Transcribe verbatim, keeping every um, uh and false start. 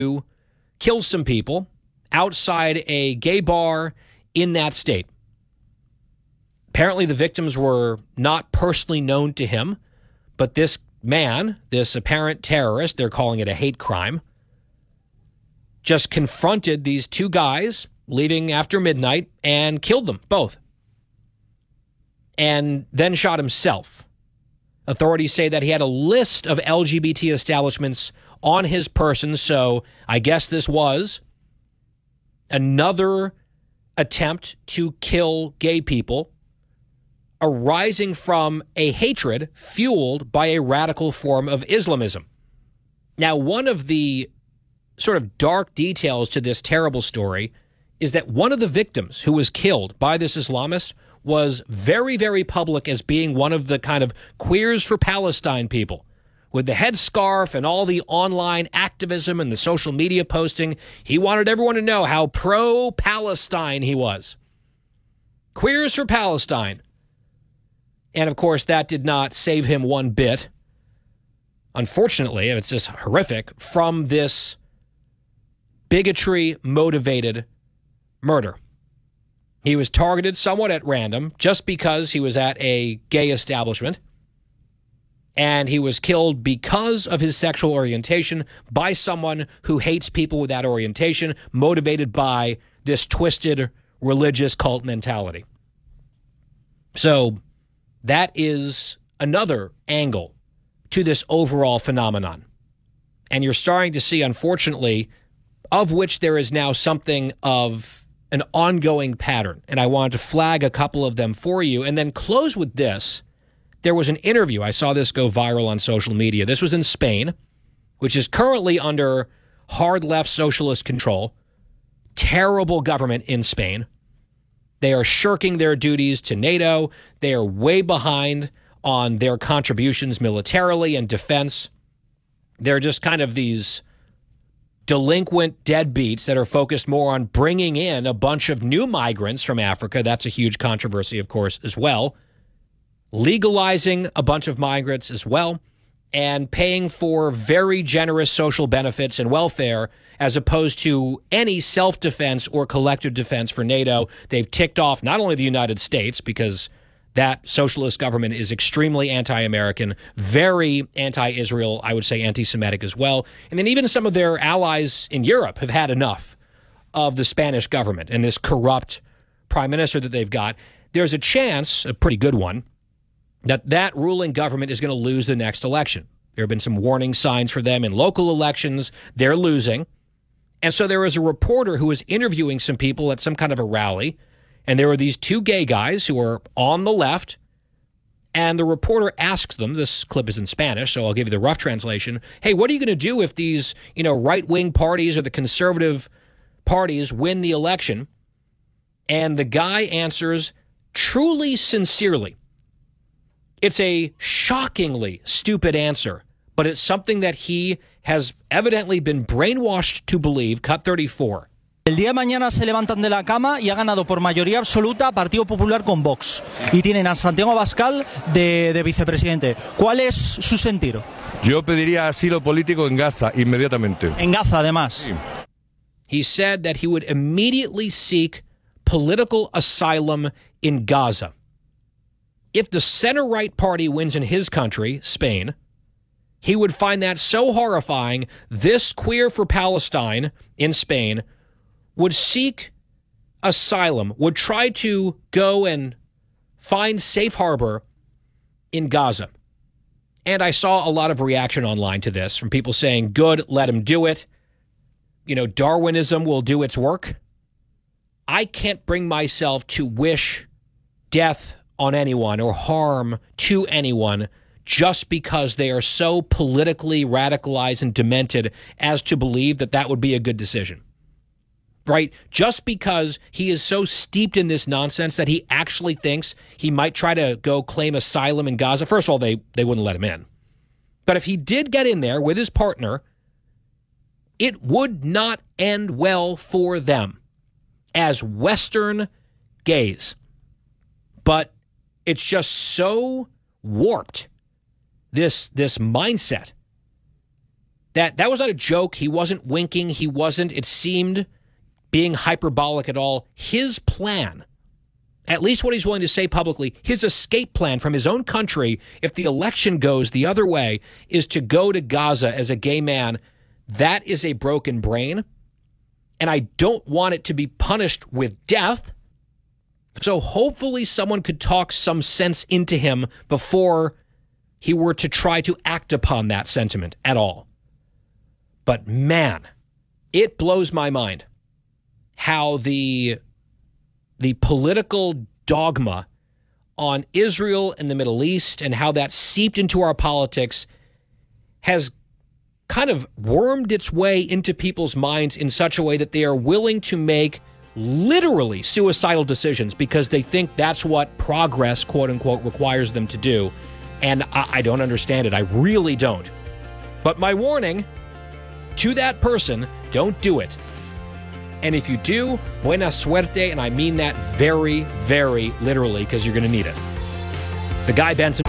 to kill some people outside a gay bar in that state. Apparently, the victims were not personally known to him, but this man, this apparent terrorist, they're calling it a hate crime, just confronted these two guys leaving after midnight and killed them both, and then shot himself. Authorities say that he had a list of L G B T establishments on his person, so I guess this was another attempt to kill gay people arising from a hatred fueled by a radical form of Islamism. Now, one of the sort of dark details to this terrible story is that one of the victims who was killed by this Islamist was very, very public as being one of the kind of Queers for Palestine people. With the headscarf and all the online activism and the social media posting, he wanted everyone to know how pro-Palestine he was. Queers for Palestine. And, of course, that did not save him one bit, unfortunately, it's just horrific, from this bigotry-motivated murder. He was targeted somewhat at random just because he was at a gay establishment, and he was killed because of his sexual orientation by someone who hates people with that orientation, motivated by this twisted religious cult mentality. So that is another angle to this overall phenomenon. And you're starting to see, unfortunately, of which there is now something of an ongoing pattern. And I wanted to flag a couple of them for you and then close with this. There was an interview. I saw this go viral on social media. This was in Spain, which is currently under hard left socialist control. Terrible government in Spain. They are shirking their duties to NATO. They are way behind on their contributions militarily and defense. They're just kind of these delinquent deadbeats that are focused more on bringing in a bunch of new migrants from Africa. That's a huge controversy, of course, as well. Legalizing a bunch of migrants as well, and paying for very generous social benefits and welfare as opposed to any self-defense or collective defense for NATO. They've ticked off not only the United States, because that socialist government is extremely anti-American, very anti-Israel, I would say anti-Semitic as well. And then even some of their allies in Europe have had enough of the Spanish government and this corrupt prime minister that they've got. There's a chance, a pretty good one, that that ruling government is going to lose the next election. There have been some warning signs for them in local elections. They're losing. And so there was a reporter who was interviewing some people at some kind of a rally, and there were these two gay guys who were on the left, and the reporter asks them, this clip is in Spanish, so I'll give you the rough translation, hey, what are you going to do if these, you know, right-wing parties or the conservative parties win the election? And the guy answers truly sincerely. It's a shockingly stupid answer, but it's something that he has evidently been brainwashed to believe. Cut thirty-four. El día de mañana se levantan de la cama y ha ganado por mayoría absoluta Partido Popular con Vox. Y tienen a Santiago Abascal de, de vicepresidente. ¿Cuál es su sentir? Yo pediría asilo político en Gaza inmediatamente. En Gaza, además. Sí. He said that he would immediately seek political asylum in Gaza. If the center-right party wins in his country, Spain, he would find that so horrifying, this Queer for Palestine in Spain would seek asylum, would try to go and find safe harbor in Gaza. And I saw a lot of reaction online to this from people saying, good, let him do it. You know, Darwinism will do its work. I can't bring myself to wish death on anyone or harm to anyone just because they are so politically radicalized and demented as to believe that that would be a good decision. Right? Just because he is so steeped in this nonsense that he actually thinks he might try to go claim asylum in Gaza. First of all, they, they wouldn't let him in. But if he did get in there with his partner, it would not end well for them as Western gays. But it's just so warped, this, this mindset, that that was not a joke. He wasn't winking. He wasn't, it seemed, being hyperbolic at all. His plan, at least what he's willing to say publicly, his escape plan from his own country, if the election goes the other way, is to go to Gaza as a gay man. That is a broken brain. And I don't want it to be punished with death. So hopefully someone could talk some sense into him before he were to try to act upon that sentiment at all. But man, it blows my mind how the, the political dogma on Israel and the Middle East and how that seeped into our politics has kind of wormed its way into people's minds in such a way that they are willing to make literally suicidal decisions because they think that's what progress, quote unquote, requires them to do. And I, I don't understand it. I really don't. But my warning to that person, don't do it. And if you do, buena suerte, and I mean that very, very literally because you're going to need it. The Guy Benson